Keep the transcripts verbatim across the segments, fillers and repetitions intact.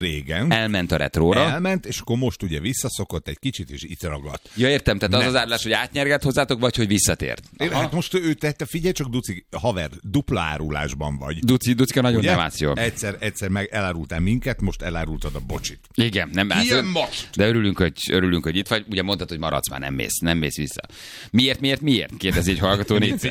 régen. Elment a retróra. Elment, és akkor most ugye visszaszokott egy kicsit, és itt ragadt. Ja, értem, tehát Nem. az az árulás, hogy átnyergett hozzátok, vagy hogy visszatért. Aha. Hát most ő tette, figyelj csak, Duci, haver, dupla árulásban vagy. Duci, Ducika nagyon Ugye? nem állsz jól. Egyszer, egyszer meg elárultál minket, most elárultad a bocsit. Igen, nem állsz. Ilyen most! De örülünk, hogy, örülünk, hogy itt vagy. Ugye mondtad, hogy maradsz már, nem mész, nem mész vissza. Miért, miért, miért? Kérdezi egy hallgató négyszer.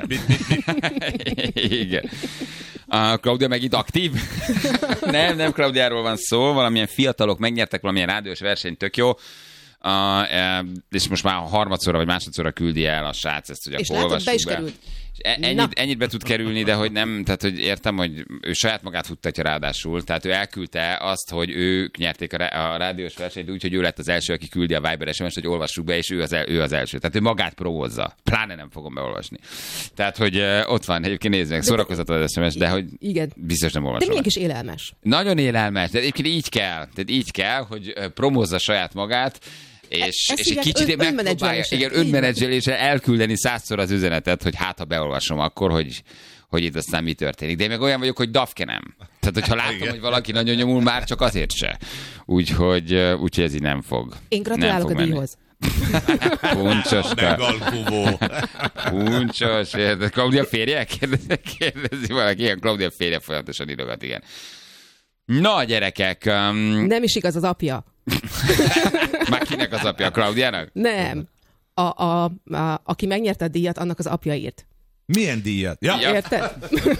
Igen. A Klaudia meg itt aktív? nem, nem Klaudiáról van szó, valamilyen fiatalok megnyertek valamilyen rádiós versenyt, tök jó. Uh, e, és most már harmadszorra vagy másodszorra küldi el a srác ezt, hogy és akkor látod, be is be. került. E, ennyit, ennyit be tud kerülni, de hogy nem, tehát hogy értem, hogy ő saját magát futtatja ráadásul, tehát ő elküldte azt, hogy ők nyerték a, a rádiós versenyt úgy, hogy ő lett az első, aki küldi a Viber es em es-t, hogy olvassuk be, és ő az, el, ő az első. Tehát ő magát provózza. Pláne nem fogom beolvasni. Tehát, hogy uh, ott van, egyébként nézd meg, szórakoztató az es em es, de hogy igen. biztos nem olvasom. De milyen kis élelmes. Nagyon élelmes, de egyébként így kell. Tehát így kell, hogy promózza saját magát, és, és egy kicsit ön, megpróbálja, igen, önmenedzseléssel elküldeni százszor az üzenetet, hogy hát, ha beolvasom, akkor, hogy, hogy itt aztán mi történik. De én meg olyan vagyok, hogy dafke nem. Tehát, hogyha látom, igen, hogy valaki nagyon nyomul, már csak azért se. Úgyhogy, úgyhogy ez így nem fog. Én gratulálok a díjhoz. Puncsoska. Megalkuvó. Puncsos. Klaudia férje? Kérdezi, kérdezi valaki. Igen, Klaudia férje folyamatosan írogat, igen. Na, gyerekek. Um... Nem is igaz az apja. Már kinek az apja? A Klaudiának? Nem. A, a, a, aki megnyerte a díjat, annak az apja írt. Milyen díjat? Ja. Érted?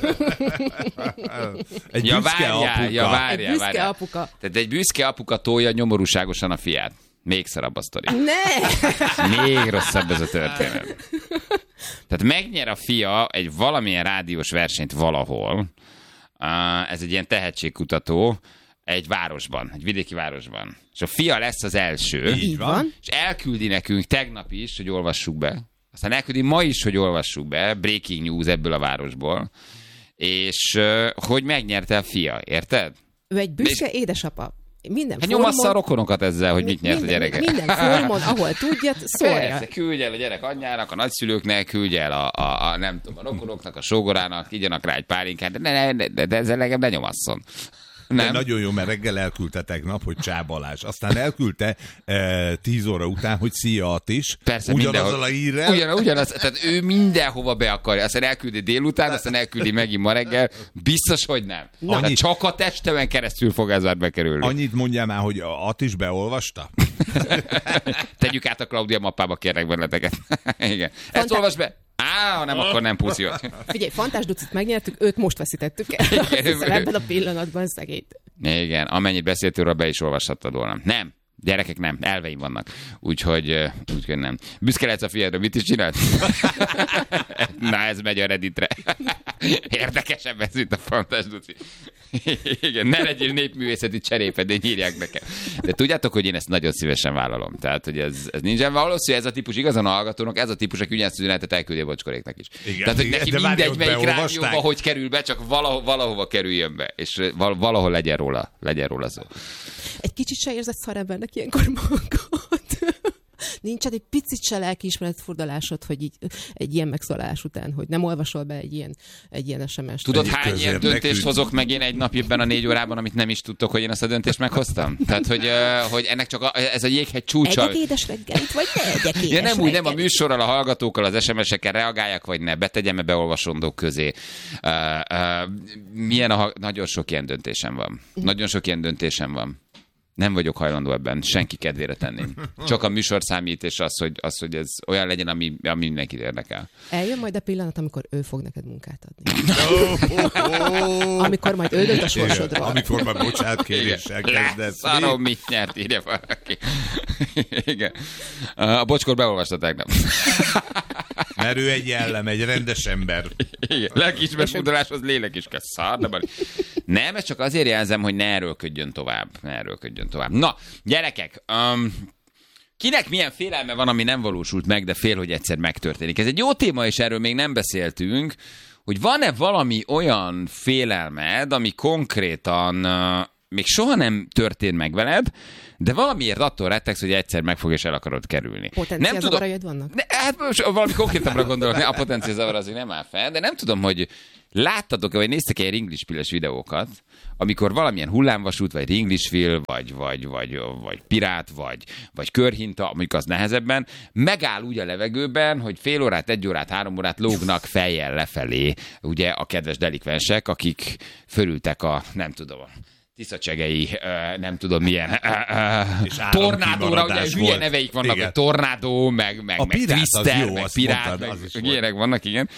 Egy ja, büszke várjál, apuka. Ja, várjál, egy büszke várjál. apuka. Tehát egy büszke apuka tolja nyomorúságosan a fiát. Még szarabb a sztori. Ne! Még rosszabb ez a történet. Tehát megnyer a fia egy valamilyen rádiós versenyt valahol. Uh, ez egy ilyen tehetségkutató egy városban, egy vidéki városban. És a fia lesz az első. Így van. És elküldi nekünk tegnap is, hogy olvassuk be. Aztán elküldi ma is, hogy olvassuk be. Breaking news ebből a városból. És uh, hogy megnyerte a fia, érted? Ő egy büszke édesapa. Minden hát nyomassza a rokonokat ezzel, hogy mit nyert minden, a gyereke. Minden formon, ahol tudja, szólja. Persze, küldj el a gyerek anyjának, a nagyszülőknek, küldj el a, a, a nem tudom, a rokonoknak, a sógorának, igyanak rá egy pálinkát, de, de, de, de, de ezzel legalább ne nyomasszon. Nem? Nagyon jó, mert reggel elküldte tegnap, hogy csábalás. Aztán elküldte e, tíz óra után, hogy szia Attis. Persze, ugyanazzal a hírrel. Ugyan, ugyanaz, tehát ő mindenhova be akarja. Aztán elküldi délután, aztán elküldi megint ma reggel. Biztos, hogy nem. Na, tehát csak a testemen keresztül fog ez már bekerülni. Annyit mondjál már, hogy Attis beolvasta? Tegyük át a Klaudia mappába, kérlek benneteket. Igen. Ezt Fantá- olvasd be. Á, ha nem, akkor nem pusziot. Figyelj, Fantás Ducit megnyertük, őt most veszítettük el. Hiszen ebben a pillanatban szegényt. Igen, amennyit beszéltél róla, be is olvashattad volna. Nem, gyerekek nem, elveim vannak. Úgyhogy, úgyhogy nem. Büszke lehetsz a fiadra, mit is csinált? Na, ez megy a Redditre. Érdekesebb ez itt a Fantás Duci. Igen, ne legyél népművészeti cserépedény, írják nekem. De tudjátok, hogy én ezt nagyon szívesen vállalom. Tehát, hogy ez, ez nincsen valószínű, ez a típus igazán a hallgatónak, ez a típus, aki ugyanezt üzenetet elküldi a bocskoréknak is. Igen, tehát, hogy igen, neki de mindegy, várjon, melyik rádióba hogy kerül be, csak valahol, valahova kerüljön be. És valahol legyen róla, legyen róla szó. Egy kicsit se érzed szarembernek ilyenkor magad. Nincsen egy picit se lelkiismeret furdalásod, hogy így, egy ilyen megszólás után, hogy nem olvasol be egy ilyen, egy ilyen es em es-t. Tudod, Egy hány ilyen közérdekű- döntést hozok meg én egy nap ebben a négy órában, amit nem is tudtok, hogy én azt a döntést meghoztam? Tehát, hogy, uh, hogy ennek csak a, ez a jéghegy csúcsa. Egyek édes reggelit, vagy ne egyek édes Ja, nem úgy, nem a reggelit? műsorral, a hallgatókkal, az es em es-ekkel reagáljak, vagy ne, betegyem-e beolvasondók közé. Uh, uh, milyen a, ha- nagyon sok ilyen döntésem van. Nagyon sok ilyen döntésem van. Nem vagyok hajlandó ebben, senki kedvére tenném. Csak a műsor számít, és az, hogy, az, hogy ez olyan legyen, ami, ami mindenkit érdekel. Eljön majd a pillanat, amikor ő fog neked munkát adni. Amikor majd ő dönt a sorsodról. Amikor már bocsátkéréssel kezdesz. Leszarom, mit nyert, írja valaki. Igen. A bocskor beolvasta tegnap. Mert ő egy jellem, egy rendes ember. Igen. Lelkiismeret furdaláshoz lélek is kell. Szar, de bari. Nem, ez csak azért jelzem, hogy ne erőlködjön tovább. Ne erőlködjön tovább. Na, gyerekek, um, kinek milyen félelme van, ami nem valósult meg, de fél, hogy egyszer megtörténik. Ez egy jó téma, és erről még nem beszéltünk, hogy van-e valami olyan félelmed, ami konkrétan uh, még soha nem történt meg veled, de valamiért attól rettegsz, hogy egyszer meg fog és el akarod kerülni. Potenciálzavaraid vannak? Ne, hát most valami konkrétabbra gondolok, ne, a potenciálzavar azért nem áll fel, de nem tudom, hogy láttatok-e, vagy néztek-e ilyen ringlispilles videókat, amikor valamilyen hullámvasút, vagy ringlisfil, vagy, vagy, vagy, vagy pirát, vagy, vagy körhinta, mondjuk az nehezebben, megáll úgy a levegőben, hogy fél órát, egy órát, három órát lógnak fejjel lefelé, ugye a kedves delikvensek, akik fölültek a, nem tudom, tiszacsegei, nem tudom milyen, tornádóra, ugye hülye volt. Neveik vannak, igen. Tornádó, meg, meg, meg twister, jó, meg pirát, mondtad, meg, meg ilyenek vannak, igen.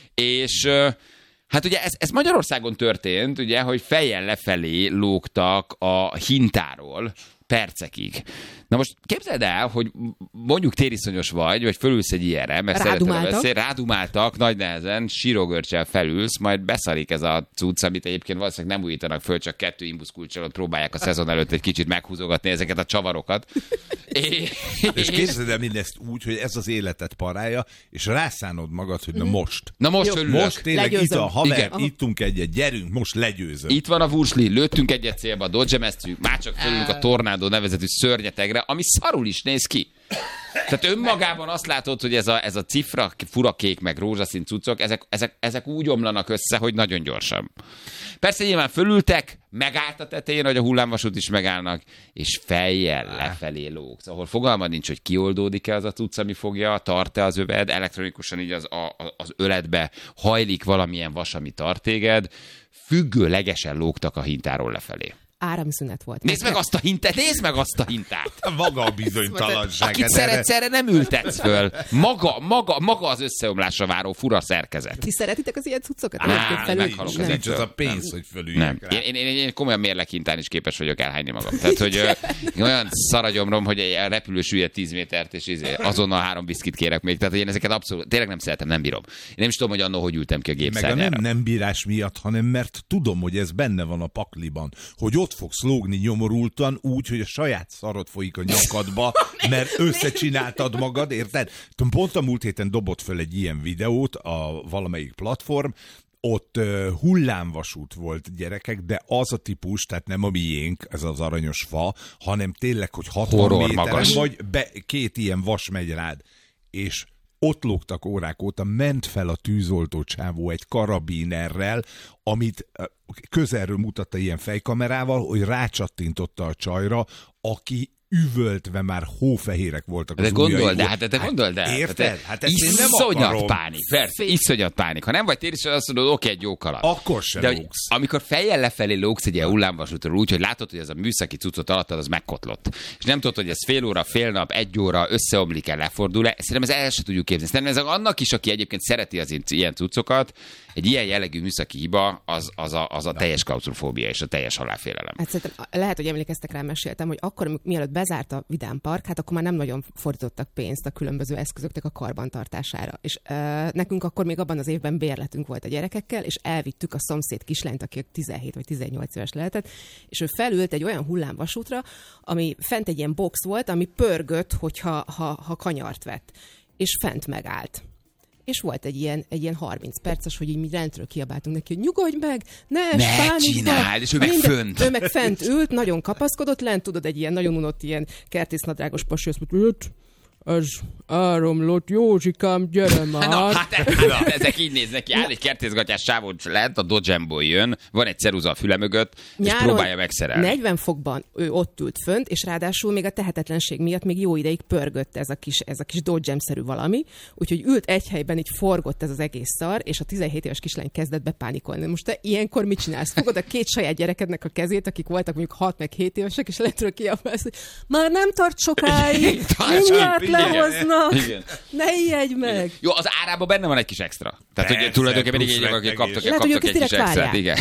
És hát ugye ez, ez Magyarországon történt, ugye, hogy fejjel lefelé lógtak a hintáról percekig. Na most képzeld el, hogy mondjuk tériszonyos vagy, vagy fölülsz egy ilyenre, mert szeretőre beszél, rádumáltak, nagy nehezen, sírógörcsel felülsz, majd beszarik ez a cucc, amit egyébként valószínűleg nem újítanak föl, csak kettő imbuszkulcsolót próbálják a szezon előtt egy kicsit meghúzogatni ezeket a csavarokat. és, és képzeld el mindezt úgy, hogy ez az életet parálja, és rászánod magad, hogy na most. Na most örülök. Most tényleg itt a haver, igen. Ittunk egyet, gyerünk, most legyőzöm. Itt van a vursli, lőttünk egyet célba, dodgemeztünk, már csak fölülünk a tornádó nevezetű szörnyetegre, ami szarul is néz ki. Tehát önmagában azt látod, hogy ez a, ez a cifra, furakék, meg rózsaszín cuccok, ezek, ezek, ezek úgy omlanak össze, hogy nagyon gyorsan. Persze nyilván fölültek, megállt a tetején, hogy a hullámvasút is megállnak, és fejjel lefelé lógsz. Ahol fogalmad nincs, hogy kioldódik-e az a cucc, ami fogja, tart-e az öved, elektronikusan így az, a, az öledbe hajlik valamilyen vas, ami tart téged, függőlegesen lógtak a hintáról lefelé. Áramszünet volt. Nézd meg azt a hintát, nézd meg azt a hintát. Maga a bizonytalanság. Akit szeretsz, erre nem ültetsz föl. Maga, maga, maga az összeomlásra váró fura szerkezet. Ti szeretitek az ilyen cuccokat? Á, meghalok az nincs az a pénz, hogy fölüljünk rá. Én, én, én, én komolyan mérleghintán is képes vagyok elhányni magam. Tehát, hogy ö, olyan szaragyomrom, hogy egy repülő süllyed tíz métert, és izé, azonnal három viszkit kérek még. Tehát, hogy én ezeket abszolút, tényleg nem szeretem, nem bírom. Én nem is tudom, hogy annól hogy ültem ki a gépszárnyára. Meg a nem, nem bírás miatt, hanem mert tudom, hogy ez benne van a pakliban, hogy ott fogsz lógni nyomorultan úgy, hogy a saját szarod folyik a nyakadba, mert összecsináltad magad, érted? Pont a múlt héten dobott föl egy ilyen videót a valamelyik platform, ott uh, hullámvasút volt, gyerekek, de az a típus, tehát nem a miénk, ez az aranyos fa, hanem tényleg, hogy hatvan méteren vagy, be, két ilyen vas megy rád, és ott lógtak órák óta, ment fel a tűzoltó csávó egy karabinerrel, amit közelről mutatta ilyen fejkamerával, hogy rácsattintotta a csajra, aki üvöltve már hófehérek voltak az de gondold el, hát te gondold el. Érted? Hát ezt én nem iszonyat akarom. pánik, persze, iszonyat pánik. Ha nem vagy tér, és azt mondod, oké, egy jó kalap. Akkor sem de lógsz. Amikor fejjel lefelé lógsz egy ilyen hullámvasútról úgy, hogy látod, hogy ez a műszaki cuccot alattad, az megkotlott. És nem tudod, hogy ez fél óra, fél nap, egy óra összeomlik-e, lefordul-e. Szerintem ez el sem tudjuk képzelni. Szerintem ez annak is, aki egyébként szereti az ilyen cuccokat, egy ilyen jellegű műszaki hiba, az, az a, az a teljes klaustrofóbia és a teljes halálfélelem. Hát szerintem lehet, hogy emlékeztek rá, meséltem, hogy akkor, mielőtt bezárt a Vidám Park, hát akkor már nem nagyon fordítottak pénzt a különböző eszközöknek a karbantartására. És uh, nekünk akkor még abban az évben bérletünk volt a gyerekekkel, és elvittük a szomszéd kislányt, aki tizenhét vagy tizennyolc éves lehetett, és ő felült egy olyan hullámvasútra, ami fent egy ilyen box volt, ami pörgött, hogyha ha, ha kanyart vett. És fent megállt. És volt egy ilyen, egy ilyen harminc perces, hogy így mi rendről kiabáltunk neki, hogy nyugodj meg, ne, ne pánikba. csináld, és ő meg fönt. Ő meg fent ült, nagyon kapaszkodott, lent tudod, egy ilyen nagyon unott ilyen kertésznadrágos pasi, azt mondta, ez áramlott, Józsikám, gyere már! Na, hát, hát ezek így néznek ki, áll egy kertészgatyás sávot lent, a Dodgemból jön, van egy ceruza a füle mögött, és próbálja megszerelni. negyven fokban ő ott ült fönt, és ráadásul még a tehetetlenség miatt még jó ideig pörgött ez a kis, ez a kis Dodgem-szerű valami, úgyhogy ült egy helyben, így forgott ez az egész szar, és a tizenhét éves kislány kezdett bepánikolni. Most te ilyenkor mit csinálsz? Fogod a két saját gyerekednek a kezét, akik voltak mondjuk hat meg hét évesek, és lentről kiabálsz, hogy már nem tart sokáig, mindjárt lehoznak, igen. Ne ijedj meg! Jó, az árában benne van egy kis extra. Tehát, hogy tulajdonképpen így akik kaptak, lehet, kaptak egy kis extrát, igen.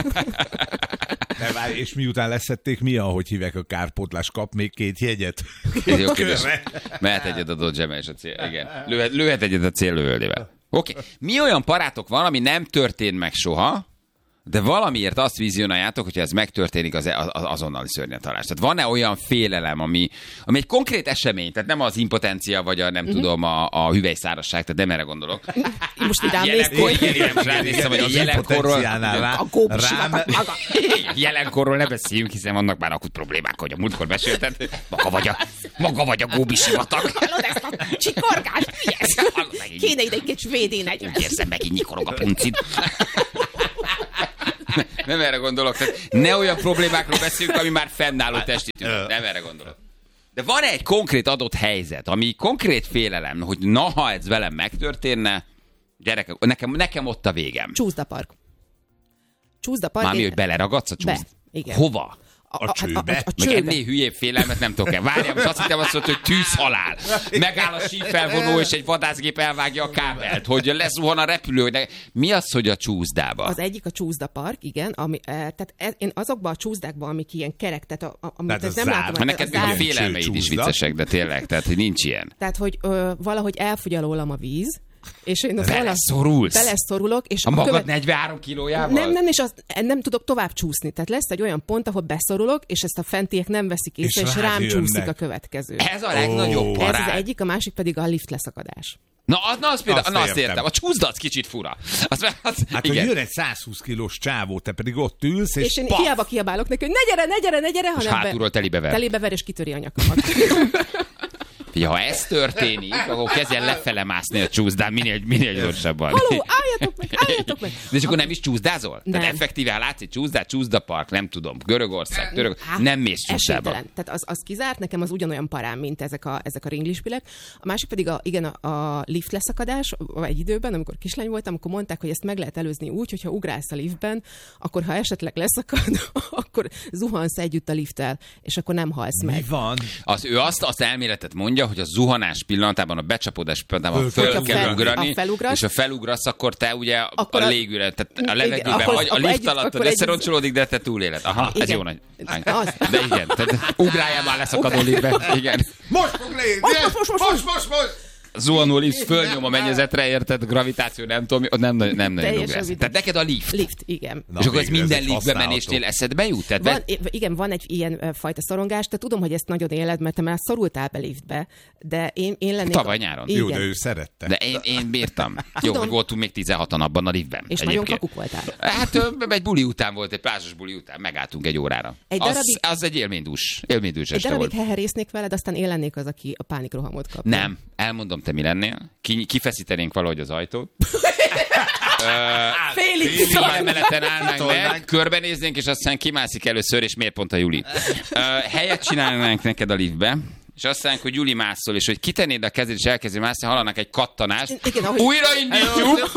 Ne várj, és miután leszették, mi, ahogy hívják a kárpótlás, kap még két jegyet? Ez jó kérdés. Mehet egyet a Dodge-eme és a cél. Igen. Lőhet, lőhet egyet a céllövöldével. Oké. Okay. Mi olyan parátok van, ami nem történt meg soha, De valamiért azt vizionáljátok, hogyha ez megtörténik, az, az azonnali szörnyetalás. Tehát van-e olyan félelem, ami, ami egy konkrét esemény, tehát nem az impotencia, vagy a nem uh-huh. tudom, a, a hüvelyszárasság, tehát nem erre gondolok. Most itt Jelenkor, igen, igen, most ránéztem, hogy a jelenkorról, rá, rám, jelenkorról ne beszéljünk, hiszen vannak már akut problémák, hogy a múltkor mesélted. Maga vagy a, maga vagy a Góbi sivatag. Hallod ezt a csikorgást? Kéne ide egy kicsi védének. Úgy érzem, megint nyikorog a puncid. Nem erre gondolok. Tehát ne olyan problémákról beszéljünk, ami már fennálló testi tünet. Nem erre gondolok. De van egy konkrét adott helyzet, ami konkrét félelem, hogy na, ha ez velem megtörténne, gyerekek, nekem, nekem ott a végem. Csúszdapark. Csúszdapark. Mármi, hogy beleragadsz a csúszt? Be, igen. Hova? A, a csőbe? A, a, a Meg csőbe. ennél hülyébb félelmet nem tudok el. Várjál, most azt hittem azt mondta, hogy tűzhalál. Megáll a sífelvonó, és egy vadászgép elvágja a kábelt, hogy lezuhan a repülő. De mi az, hogy a csúszdába? Az egyik a csúszdapark, igen. Ami, eh, tehát ez, én azokban a csúszdákban, amik ilyen kerek, tehát a, a, amit Tehát nem zár. látom. Mert neked még a félelmeid is viccesek, de tényleg, tehát hogy nincs ilyen. Tehát, hogy ö, valahogy elfogy alólam a víz, és én az Beleszorulsz? beleszorulok, és A magad követ... negyvenhárom kilójával? Nem, nem, és azt nem tudok tovább csúszni. Tehát lesz egy olyan pont, ahol beszorulok, és ezt a fentiek nem veszik észre, és, És és rád rám jönnek. csúszik a következő. Ez a legnagyobb Ó. Ez az parád. egyik, a másik pedig a lift leszakadás. Na, az, na, az például, Azt na, azt értem. értem. A csúszda az kicsit fura. Az, az, Hát, igen. hogy jön egy százhúsz kilós csávó, te pedig ott ülsz, és, És én paf! hiába kiabálok neki, hogy ne gyere, ne gyere, ne gyere, És hanem hátulról telibe ver. telibe ver, és kitöri a nyakamat. Figyelj, ha ez történik, akkor kezdjen lefele mászni a csúszdán minél, minél gyorsabban. Haló, álljatok meg, álljatok meg! De és akkor nem is csúszdázol? Nem. Tehát effektíve, ha látszik csúszdát, csúszdapark, nem tudom, Görögország, török, Á, nem mész csúszdába. esélytelen. Tehát az, az kizárt, nekem az ugyanolyan parám, mint ezek a, ezek a ringlispilek. A másik pedig a, igen, a, a lift leszakadás, egy időben, amikor kislány voltam, akkor mondták, hogy ezt meg lehet előzni úgy, hogyha ugrálsz a liftben, akkor ha esetleg leszakad, akkor zuhansz együtt a lifttel, és akkor nem halsz meg. Mi van? Az, ő azt, azt elméletet mondja, hogy a zuhanás pillanatában, a becsapódás pillanatában Föl föl kell kell fel- ugrani, ha felugrasz, és ha felugrasz, akkor te ugye akkor a a- légűre, tehát a Igen, levegőben, akkor- vagy a akkor lift együtt- alatt akkor összeroncsolódik, de te túléled. Aha, ez Igen. jó nagy. Az. De igen, tehát ugráljál már leszakadó liftbe. Igen. Most fog légni! Most, most, most, most, most, most, most! Zuhanó lift fölnyom a mennyezetre, érted? Gravitáció, nem tudom, ott nem, nem, nem nagyon Teljesen ugrálsz. vidám. Tehát neked a lift. Lift, igen. Na, És akkor ez végre, ez minden egy liftbe használható. menésnél eszedbe jut? Tehát Van, be- igen, van egy ilyen ö, fajta szorongás, te tudom, hogy ezt nagyon éled, mert te már szorultál be liftbe, de én, én lennék... Tavaly nyáron. Igen. Jó, de ő szerette. De én, én bírtam. Jó, Tudom. hogy voltunk még tizenhatan abban a liftben. És egyébként. nagyon kakuk voltál. Hát ö, egy buli után volt, egy plázsos buli után, megálltunk egy órára. Egy az, darabig- az egy élménydús, élménydús Egy este darabig volt. heherésznék veled, aztán én lennék az, aki a pánikrohamot kap. Nem, elmondom, te mi lennél. Ki, kifeszítenénk valahogy az ajtót. Félig Fél emeleten állnánk Tolnánk. meg, körbenéznénk, és aztán kimászik először, és miért pont a Juli. Ö, helyet csinálnánk neked a liftbe, és azt mondják, hogy Juli mászol, és hogy kitennéd a kezed, és elkezdi mászni, hallanak egy kattanást, Igen, ahogy- újraindítjuk,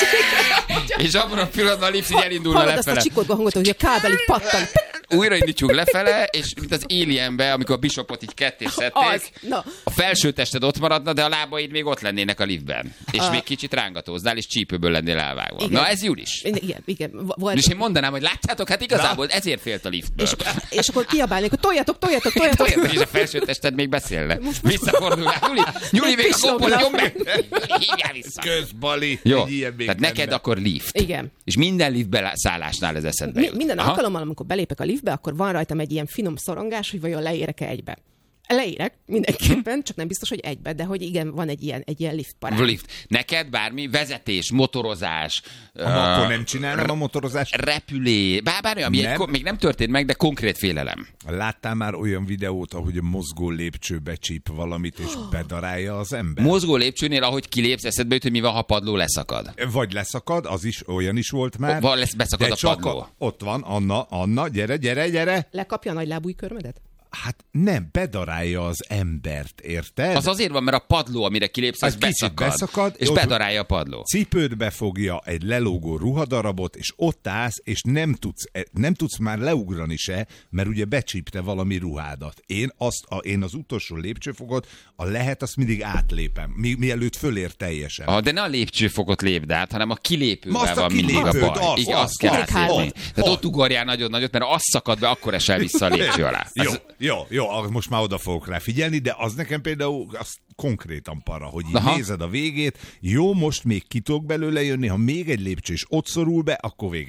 és abban a pillanatban a lift így elindulna Hallod azt a lefele. csikorgó hangot, hogy a kábel így pattan. Újraindítjuk lefele, és mint az Alienbe, amikor a Bishopot így ketté Az, szedték, na. a felső tested ott maradna, de a lábaid még ott lennének a liftben. És A- még kicsit rángatóznál, és csípőből lennél elvágva. Igen. Na ez Julis. Igen, igen. Volt. És én mondanám, hogy látjátok, hát igazából ezért félt a liftből. És, és akkor kiabálnék, hogy toljatok, toljatok, toljatok. Olyan, és a felső tested még beszélne. Visszafordulnál, Juli, Juli, még a gombot nyom meg. Hívjál vissza. Közbali. Jó, Egy ilyen még tehát neked benne. akkor lift. Igen. És minden liftbe szállásnál ez eszedbe Mi, jut. minden Aha. alkalommal, amikor belépek a liftbe, akkor van rajtam egy ilyen finom szorongás, hogy vajon leérek-e egybe. Leérek mindenképpen, csak nem biztos, hogy egybe, de hogy igen, van egy ilyen, egy ilyen lift parám. Lift. Neked bármi, vezetés, motorozás, Ha akkor ö, nem csinálnám a motorozást. repülé, bár, bármi, ami Nem. egy, ko- még nem történt meg, de konkrét félelem. Láttál már olyan videót, ahogy a mozgó lépcsőbe csíp valamit, és bedarálja az ember? Mozgó lépcsőnél, ahogy kilépsz, eszedbe jut, hogy mi van, ha padló leszakad. Vagy leszakad, az is, olyan is volt már. Van, lesz, beszakad de a csak padló. A, ott van, Anna, Anna, gyere, gyere, gyere. Lekapja a nagy lábúj körmedet? Hát nem, bedarálja az embert, érted? Az azért van, mert a padló, amire kilépsz, az Az kicsit beszakad, beszakad, és ott- bedarálja a padló. Cipőt befogja, egy lelógó ruhadarabot, és ott állsz, és nem tudsz, nem tudsz már leugrani se, mert ugye becsípte valami ruhádat. Én, azt, a, én az utolsó lépcsőfokot, a lehet, azt mindig átlépem, mi, mielőtt fölér teljesen. Ah, de ne a lépcsőfokot lépd át, hanem a Ma kilépővel azt a van mindig a kilépőt, baj. azt, Igen, azt, azt kell azt, átlépni. ott, Tehát ott ott. ugorjál nagyon nagyot, mert az szakad be, akkor esel vissza a lépcső alá. Jó, Az- jó, jó, az most már oda fogok rá figyelni, de az nekem például az konkrétan para, hogy így Aha. nézed a végét, jó, most még ki tudok belőle jönni, ha még egy lépcső is ott szorul be, akkor véged van.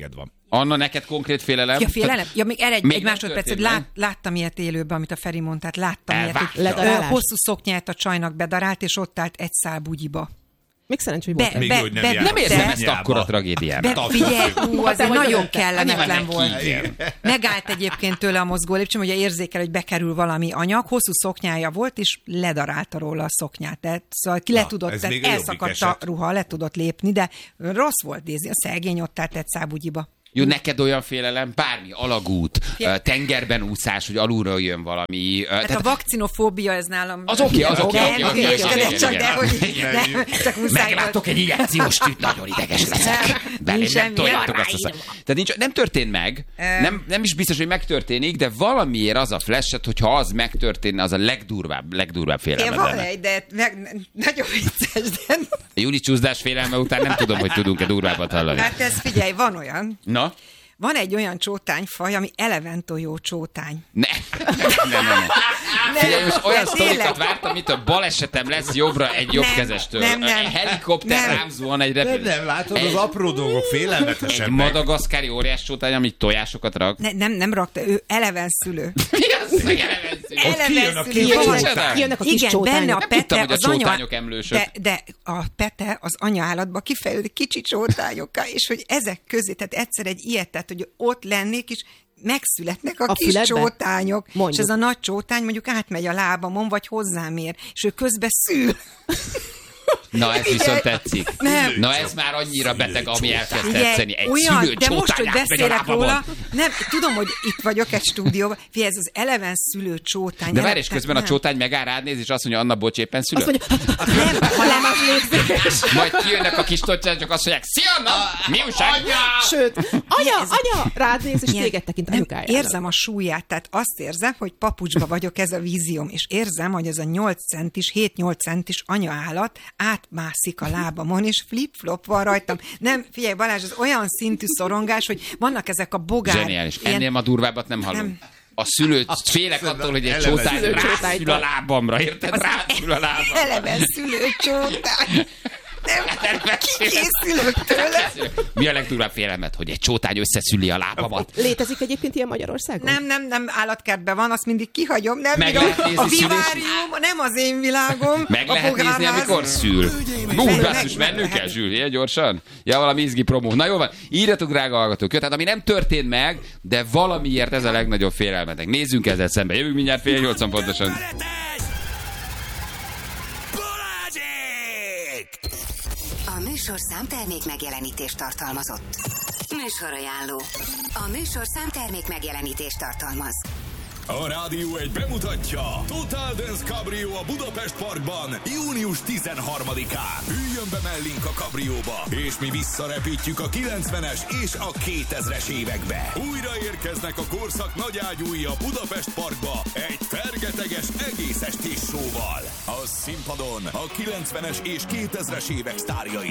Anna, neked konkrét félelem? Ja, félelem? Ja, még el egy, Még egy nem másodpercet. történt Lát, meg? láttam ilyet élőben, amit a Feri mondta, hát láttam ilyet, hogy Elvágta. ö, hosszú szoknyát a csajnak bedarált, és ott állt egy szál bugyiba. Még szerencsé, hogy Be- volt. Még be- jó, hogy nem be- jár. Nem érzem De- ezt akkora tragédiának. De figyelj, hú, az egy vagy nagyon előtte. kellemetlen Annyi volt. meg ki. Megállt egyébként tőle a mozgó lépcsőn, hogy érzékel, hogy bekerül valami anyag, hosszú szoknyája volt, és ledarálta róla a szoknyát. Tehát, szóval ki le Na, tudott, ez tehát még a jobbik elszakadt a eset. ruha, le tudott lépni, de rossz volt, Dézi, a szegény ott állt egy szábugyiba. Jó, neked olyan félelem, bármi, alagút, Ja. tengerben úszás, hogy alulról jön valami. Tehát a vakcinofóbia, ez nálam... Az oké, az oké, Nem, oké, oké, hülyeskedek oké, oké, csak, oké. de hogy nem, csak muszáj Meglátok volt. egy injekciós tűt, nagyon ideges leszek. Belém nem semmi, toljátok nem azt a szak. ráírva. Tehát nincs, nem történt meg, nem, nem is biztos, hogy megtörténik, de valamiért az a flashet, hogyha az megtörténne, az a legdurvább, legdurvább Én félelmed van lenne. egy, de meg, nagyon vicces, de... A Júli csúszdás félelme után nem tudom, hogy tudunk-e durvábbat hallani. Hát ez figyelj, van olyan. Na? Van egy olyan csótányfaj, ami eleventojó csótány. Ne, ne, ne, ne. Figyelj, most olyan de sztorikat tényleg. vártam, mint a balesetem lesz jobbra egy jobbkezestől. nem, nem. A helikopter Nem. rám zuhan egy Nem, repülő. nem, látod, Egy- az apró dolgok Egy félelmetesebbek. madagaszkári óriás csótány, amit tojásokat rak. Ne, nem, nem rakta, ő eleven szülő. Mi az, hogy elevenszű? Ott kijön a kis Van. csótány. Kijönnek a kis Igen, csótányok. benne a Nem pete, tudtam, hogy a az anya... csótányok emlősök. De, de a pete az anyaállatba kifejlődik kicsi csótányokká, és hogy ezek közé, tehát egyszer egy ilyet, tehát hogy ott lennék, és megszületnek a, A kis füledbe? csótányok, Mondjuk. és ez a nagy csótány mondjuk átmegy a lábamon, vagy hozzám ér, és ő közben szül. Na, ez viszont tetszik. Nem. Na, ez már annyira beteg, ami elkezd Figyelj, tetszeni. Egy olyan, szülő de most, hogy csótány átmegy a beszélek lábamon. róla, nem, tudom, hogy itt vagyok egy stúdióban, figyelj, ez az eleven szülő csótány. De Ele- várj, és közben a nem. csótány megáll rád néz, és azt mondja, Anna, bocs, éppen Azt szülött. mondja, nem, ha nem az légzés. Majd kijönnek a kis tocsák, csak azt mondják, szia, Anna, mi újság? Sőt, anya, ez- anya, rád néz, és Ilyen- téged tekint nem, anyukájára. érzem a súlyát, tehát azt érzem, hogy papucsba vagyok, ez a vízióm, és érzem, hogy ez a nyolc centis, hét-nyolc centis anyaállat átmászik a lábamon, és flip-flop van rajtam. Nem, figyelj Balázs, ez olyan szintű szorongás, hogy vannak ezek a bogár... Zseniális. ilyen- Ennél ma durvábbat nem hallom. Nem. A szülő, félek attól, hogy egy eleve csótány szülőcsótány. rászül a lábamra, érted? Rászül a lábamra. Eleven szülő csótány. Nem, kikészülök tőle. Mi a legdurvább félelmet, hogy egy csótány összeszüli a lábamat? Létezik egyébként ilyen Magyarországon? Nem, nem, nem, állatkertben van, azt mindig kihagyom, nem Meg bírom. lehet nézni A szülés- vivárium nem az én világom. Meg a lehet nézni, bogárház. amikor szül. Bú, Meg- basszus, meg- mennünk meg- kell, Zsül, ilyen gyorsan? Ja, valami izgi promó. Na jó van, írjatok, drága hallgatók. Jó, tehát ami nem történt meg, de valamiért ez a legnagyobb félelmetek. Nézzünk ezzel szembe. Jövünk mindjárt fél nyolcan pontosan. A műsorszám termék megjelenítést tartalmazott. Műsorajánló. A műsorszám termék megjelenítést tartalmaz. A Rádió egy bemutatja Total Dance Cabrio a Budapest Parkban június tizenharmadikán. Üljön be mellénk a kabrióba, és mi visszarepítjük a kilencvenes és a kétezres évekbe. Újra érkeznek a korszak nagyágyúi a Budapest Parkba egy fergeteges egész estés showval. A színpadon a kilencvenes és kétezres évek sztárjai.